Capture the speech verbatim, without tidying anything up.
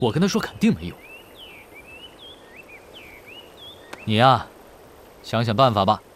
我跟他说肯定没有。你呀，想想办法吧。